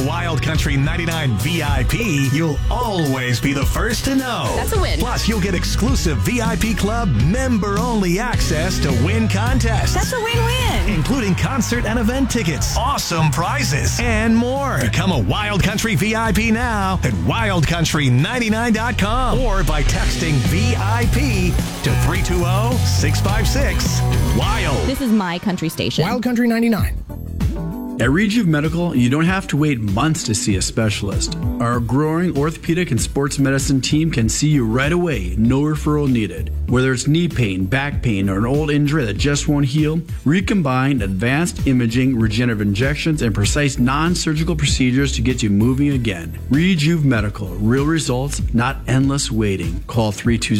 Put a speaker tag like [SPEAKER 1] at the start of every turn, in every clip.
[SPEAKER 1] Wild Country 99 VIP, you'll always be the first to know.
[SPEAKER 2] That's a win.
[SPEAKER 1] Plus, you'll get exclusive VIP Club member-only access to win contests.
[SPEAKER 2] That's a win-win.
[SPEAKER 1] Including concert and event tickets, awesome prizes, and more. Become a Wild Country VIP now at wildcountry99.com or by texting VIP to 320-656-WILD.
[SPEAKER 2] This is my country station.
[SPEAKER 3] Wild Country 99.
[SPEAKER 4] At Rejuve Medical, you don't have to wait months to see a specialist. Our growing orthopedic and sports medicine team can see you right away, no referral needed. Whether it's knee pain, back pain, or an old injury that just won't heal, recombine advanced imaging, regenerative injections, and precise non-surgical procedures to get you moving again. Rejuve Medical, real results, not endless waiting. Call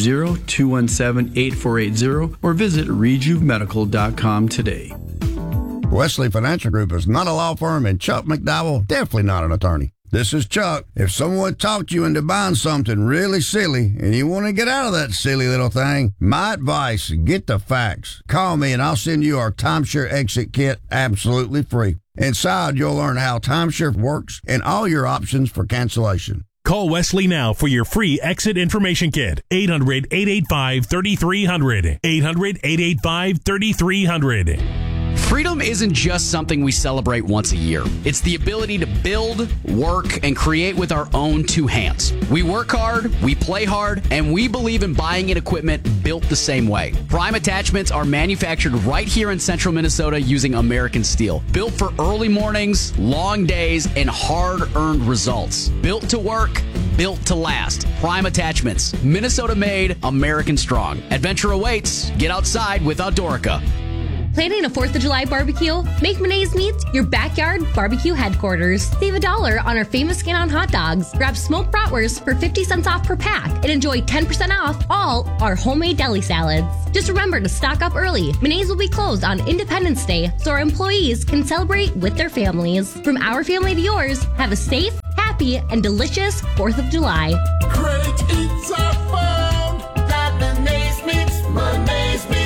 [SPEAKER 4] 320-217-8480 or visit rejuvemedical.com today.
[SPEAKER 5] Wesley Financial Group is not a law firm, and Chuck McDowell, definitely not an attorney. This is Chuck. If someone talked you into buying something really silly and you want to get out of that silly little thing, my advice, get the facts. Call me and I'll send you our timeshare exit kit absolutely free. Inside, you'll learn how timeshare works and all your options for cancellation.
[SPEAKER 6] Call Wesley now for your free exit information kit. 800-885-3300. 800-885-3300.
[SPEAKER 7] Freedom isn't just something we celebrate once a year. It's the ability to build, work, and create with our own two hands. We work hard, we play hard, and we believe in buying in equipment built the same way. Prime attachments are manufactured right here in central Minnesota using American steel. Built for early mornings, long days, and hard-earned results. Built to work, built to last. Prime attachments. Minnesota made, American strong. Adventure awaits. Get outside with Outdoorica.
[SPEAKER 8] Planning a 4th of July barbecue? Make Menae's Meats your backyard barbecue headquarters. Save $1 on our famous skin-on hot dogs. Grab smoked bratwurst for 50 cents off per pack and enjoy 10% off all our homemade deli salads. Just remember to stock up early. Menae's will be closed on Independence Day so our employees can celebrate with their families. From our family to yours, have a safe, happy, and delicious 4th of July.
[SPEAKER 9] Great eats are found at Menae's Meats. Menae's Meats.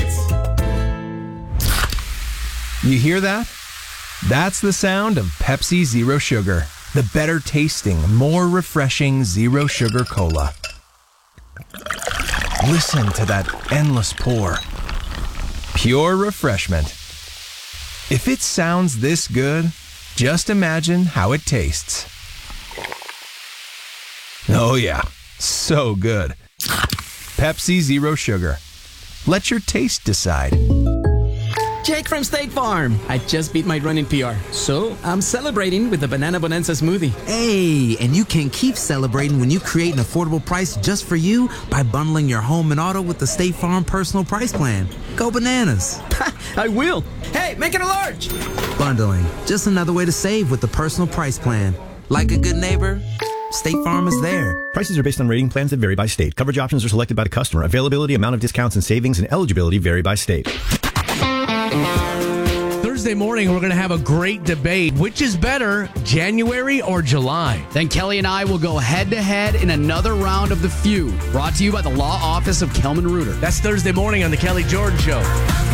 [SPEAKER 10] You hear that? That's the sound of Pepsi Zero Sugar, the better tasting, more refreshing Zero Sugar Cola. Listen to that endless pour. Pure refreshment. If it sounds this good, just imagine how it tastes. Oh yeah, so good. Pepsi Zero Sugar. Let your taste decide.
[SPEAKER 11] Jake from State Farm. I just beat my running PR, so I'm celebrating with the Banana Bonanza smoothie.
[SPEAKER 12] Hey, and you can keep celebrating when you create an affordable price just for you by bundling your home and auto with the State Farm Personal Price Plan. Go bananas.
[SPEAKER 11] I will. Hey, make it a large.
[SPEAKER 12] Bundling, just another way to save with the Personal Price Plan. Like a good neighbor, State Farm is there.
[SPEAKER 13] Prices are based on rating plans that vary by state. Coverage options are selected by the customer. Availability, amount of discounts and savings, and eligibility vary by state.
[SPEAKER 14] Thursday morning, we're going to have a great debate. Which is better, January or July?
[SPEAKER 7] Then Kelly and I will go head-to-head in another round of The Feud, brought to you by the Law Office of Kelman Reuter.
[SPEAKER 14] That's Thursday morning on The Kelly Jordan Show.